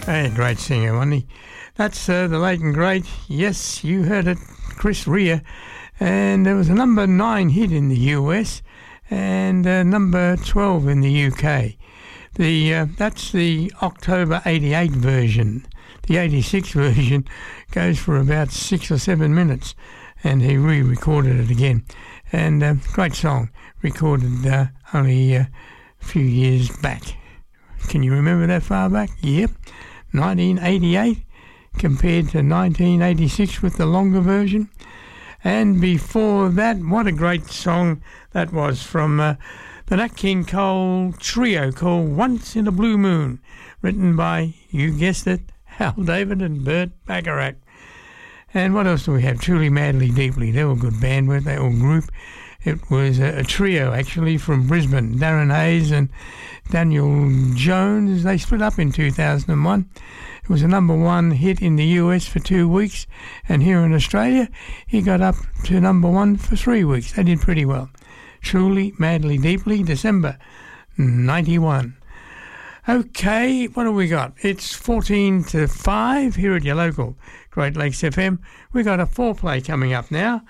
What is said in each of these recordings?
Hey, great singer, wasn't he? That's the late and great, yes, you heard it, Chris Rea. And there was a number 9 hit in the US and number 12 in the UK. That's the October 88 version. The 86 version goes for about 6 or 7 minutes, and he re-recorded it again. And great song, recorded only a few years back. Can you remember that far back? Yep, 1988 compared to 1986 with the longer version. And before that, what a great song that was from the Nat King Cole trio called Once in a Blue Moon, written by, you guessed it, Hal David and Burt Bacharach. And what else do we have? Truly, Madly, Deeply. They were a good band, weren't they? Or group. It was a trio, actually, from Brisbane. Darren Hayes and Daniel Jones. They split up in 2001. It was a number 1 hit in the US for 2 weeks. And here in Australia, he got up to number 1 for 3 weeks. They did pretty well. Truly, Madly, Deeply, December 91. Okay, what have we got? It's 14 to 5 here at your local Great Lakes FM. We got a foreplay coming up now.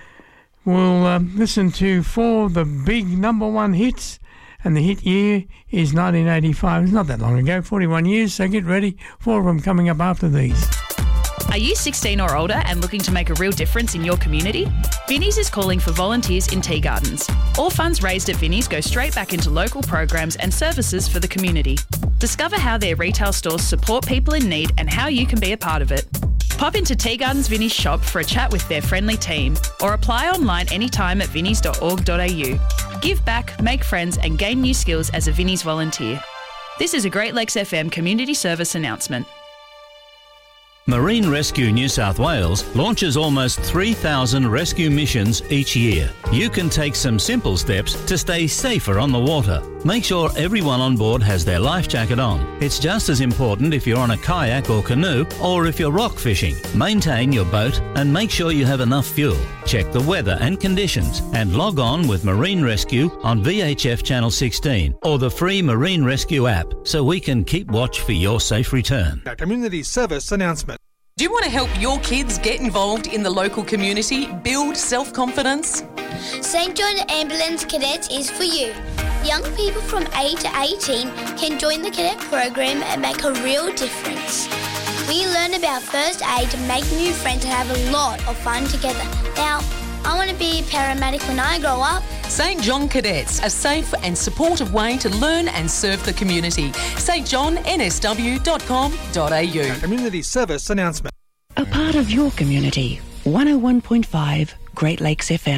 We'll listen to 4 of the big number 1 hits, and the hit year is 1985. It's not that long ago, 41 years, so get ready. 4 of them coming up after these. Are you 16 or older and looking to make a real difference in your community? Vinnie's is calling for volunteers in tea gardens. All funds raised at Vinnie's go straight back into local programs and services for the community. Discover how their retail stores support people in need and how you can be a part of it. Pop into Tea Gardens Vinnie's shop for a chat with their friendly team, or apply online anytime at vinnies.org.au. Give back, make friends and gain new skills as a Vinnie's volunteer. This is a Great Lakes FM community service announcement. Marine Rescue New South Wales launches almost 3,000 rescue missions each year. You can take some simple steps to stay safer on the water. Make sure everyone on board has their life jacket on. It's just as important if you're on a kayak or canoe or if you're rock fishing. Maintain your boat and make sure you have enough fuel. Check the weather and conditions and log on with Marine Rescue on VHF Channel 16 or the free Marine Rescue app so we can keep watch for your safe return. A community service announcement. Do you want to help your kids get involved in the local community, build self-confidence? St John Ambulance Cadets is for you. Young people from 8 to 18 can join the cadet program and make a real difference. We learn about first aid, make new friends and have a lot of fun together. Now, I want to be a paramedic when I grow up. St John Cadets, a safe and supportive way to learn and serve the community. stjohnnsw.com.au. Community service announcement. A part of your community. 101.5 Great Lakes FM.